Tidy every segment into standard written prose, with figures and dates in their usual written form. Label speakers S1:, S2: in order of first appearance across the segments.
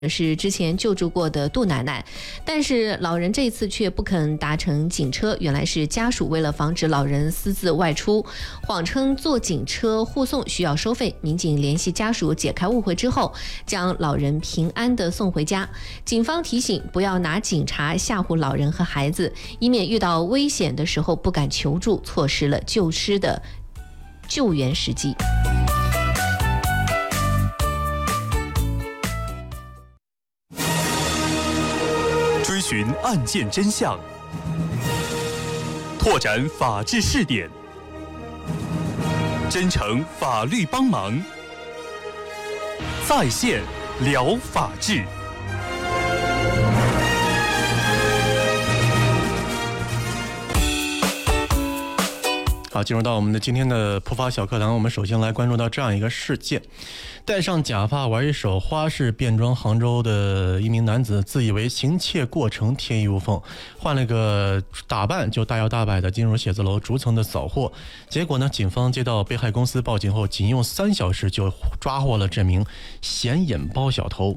S1: 是之前救助过的杜奶奶，但是老人这一次却不肯搭乘警车，原来是家属为了防止老人私自外出，谎称坐警车护送需要收费。民警联系家属解开误会之后，将老人平安地送回家。警方提醒不要拿警察吓唬老人和孩子，以免遇到危险的时候不敢求助，错失了救失的救援时机。
S2: 追寻案件真相，拓展法治视点，真诚法律帮忙，在线聊法治。
S3: 好，进入到我们的今天的普法小课堂，我们首先来关注到这样一个事件：戴上假发玩一手花式变装，杭州的一名男子自以为行窃过程天衣无缝，换了个打扮就大摇大摆的进入写字楼逐层的扫货。结果呢，警方接到被害公司报警后，仅用3小时就抓获了这名显眼包小偷。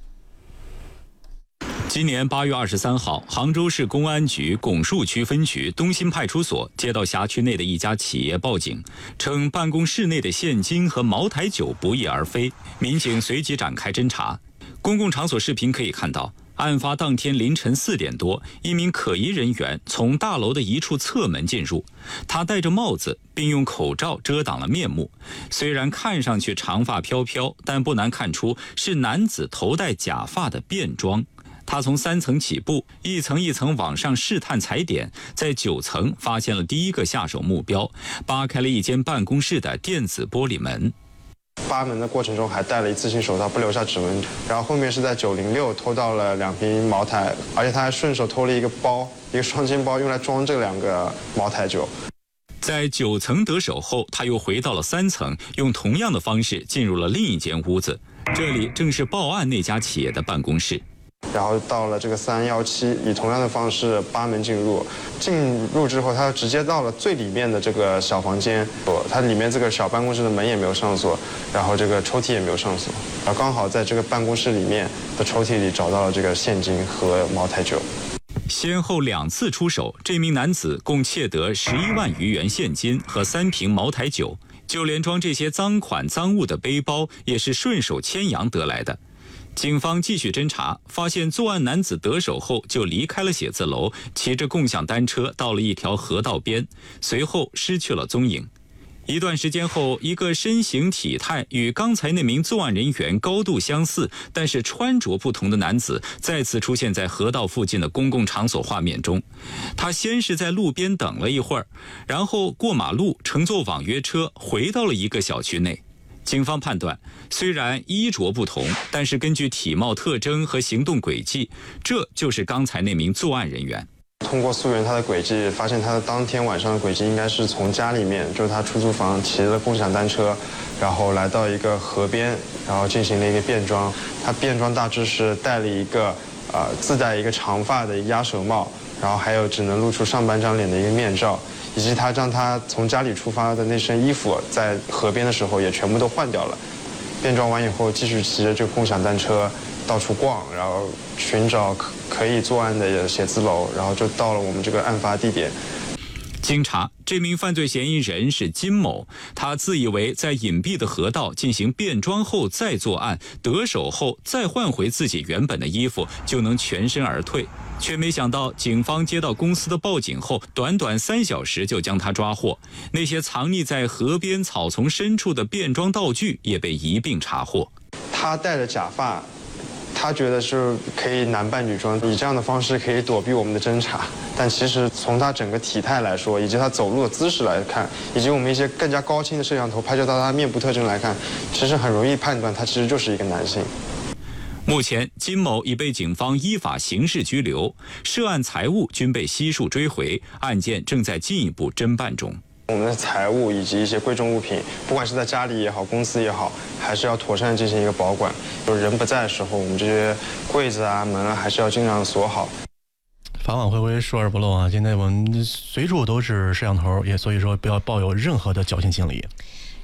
S4: 今年8月23号，杭州市公安局拱墅区分局东新派出所接到辖区内的一家企业报警，称办公室内的现金和茅台酒不翼而飞。民警随即展开侦查。公共场所视频可以看到，案发当天凌晨4点多，一名可疑人员从大楼的一处侧门进入，他戴着帽子，并用口罩遮挡了面目。虽然看上去长发飘飘，但不难看出是男子头戴假发的变装。他从3层起步，一层一层往上试探踩点，在9层发现了第一个下手目标，扒开了一间办公室的电子玻璃门。
S5: 扒门的过程中还戴了一次性手套，不留下指纹。然后后面是在906偷到了2瓶茅台，而且他还顺手偷了一个包，一个双肩包，用来装这2个茅台酒。
S4: 在9层得手后，他又回到了3层，用同样的方式进入了另一间屋子，这里正是报案那家企业的办公室。
S5: 然后到了这个317，以同样的方式扒门进入。进入之后，他直接到了最里面的这个小房间，他里面这个小办公室的门也没有上锁，然后这个抽屉也没有上锁，然后刚好在这个办公室里面的抽屉里找到了这个现金和茅台酒。
S4: 先后2次出手，这名男子共窃得11万余元现金和3瓶茅台酒，就连装这些赃款赃物的背包也是顺手牵羊得来的。警方继续侦查，发现作案男子得手后就离开了写字楼，骑着共享单车到了一条河道边，随后失去了踪影。一段时间后，一个身形体态与刚才那名作案人员高度相似，但是穿着不同的男子再次出现在河道附近的公共场所画面中。他先是在路边等了一会儿，然后过马路乘坐网约车回到了一个小区内。警方判断，虽然衣着不同，但是根据体貌特征和行动轨迹，这就是刚才那名作案人员。
S5: 通过溯源他的轨迹，发现他的当天晚上的轨迹应该是从家里面，就是他出租房骑了共享单车，然后来到一个河边，然后进行了一个变装。他变装大致是戴了一个自带一个长发的鸭舌帽，然后还有只能露出上半张脸的一个面罩，以及他让他从家里出发的那身衣服在河边的时候也全部都换掉了。变装完以后，继续骑着这个共享单车到处逛，然后寻找可以作案的写字楼，然后就到了我们这个案发地点。
S4: 经查，这名犯罪嫌疑人是金某，他自以为在隐蔽的河道进行变装后再作案，得手后再换回自己原本的衣服就能全身而退，却没想到警方接到公司的报警后，短短3小时就将他抓获。那些藏匿在河边草丛深处的变装道具也被一并查获。
S5: 他戴着假发，他觉得是可以男扮女装，以这样的方式可以躲避我们的侦查。但其实从他整个体态来说，以及他走路的姿势来看，以及我们一些更加高清的摄像头拍摄到他面部特征来看，其实很容易判断他其实就是一个男性。
S4: 目前，金某已被警方依法刑事拘留，涉案财物均被悉数追回，案件正在进一步侦办中。
S5: 我们的财物以及一些贵重物品，不管是在家里也好，公司也好，还是要妥善进行一个保管。就是人不在的时候，我们这些柜子啊、门啊，还是要尽量锁好。
S3: 法网恢恢，疏而不漏啊！现在我们随处都是摄像头，也所以说不要抱有任何的侥幸心理。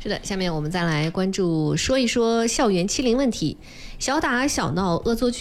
S1: 是的，下面我们再来关注说一说校园欺凌问题。小打小闹恶作剧